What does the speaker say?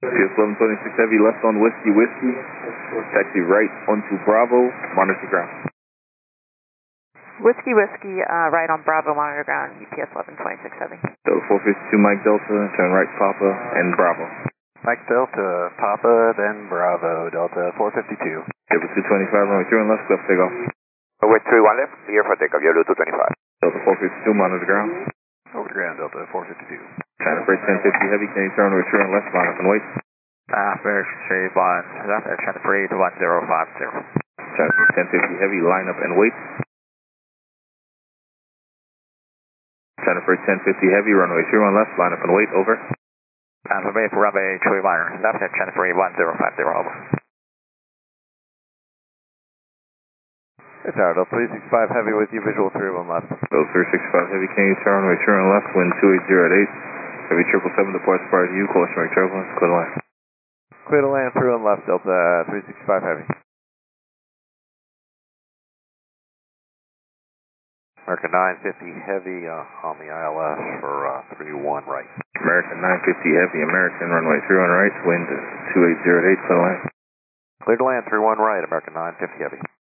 CS 1126 Heavy, left on Whiskey Whiskey. Taxi right onto Bravo, monitor ground. Whiskey Whiskey, right on Bravo, monitor ground, UPS 1126 Heavy. Delta 452 Mike Delta, turn right Papa and Bravo. Mike Delta, Papa, then Bravo, Delta 452. Delta 225, runway 3 on left, left takeoff. Runway 31 left, clear for takeoff, Yellow 225. Delta 452, monitor ground. Over the ground, Delta 452. China Freight 1050 Heavy, can you turn runway 3 on left, line up and wait. American Straight 1, left, China Freight 1050. China Freight 1050 Heavy, line up and wait. China Freight 1050 Heavy, runway 3 on left, line up and wait, over. Runway 31 left, China Freight 1050, over. Hey Tower, Delta 365 Heavy with you, visual 31 left. Delta 365 Heavy, can you turn runway 3 on left, wind 280 at 8. Heavy 777 departs prior to you, caution mark turbulence, clear to land. Clear to land, 3 on left, Delta 365 Heavy. American 950 Heavy on the ILS for 31 right. American 950 Heavy, American runway 3 on right, wind 280 at 8, clear to land. Clear to land, 31 right, American 950 Heavy.